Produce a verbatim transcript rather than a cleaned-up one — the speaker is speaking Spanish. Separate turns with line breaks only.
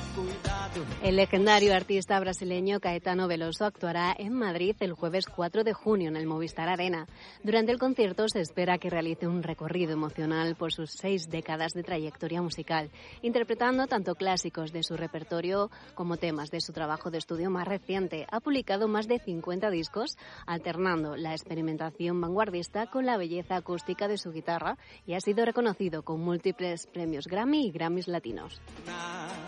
El legendario artista brasileño Caetano Veloso actuará en Madrid el jueves cuatro de junio en el Movistar Arena. Durante el concierto se espera que realice un recorrido emocional por sus seis décadas de trayectoria musical, interpretando tanto clásicos de su repertorio como temas de su trabajo de estudio más reciente. Ha publicado más de cincuenta discos, alternando la experimentación vanguardista con la belleza acústica de su guitarra, y ha sido reconocido con múltiples premios Grammy y Grammys latinos.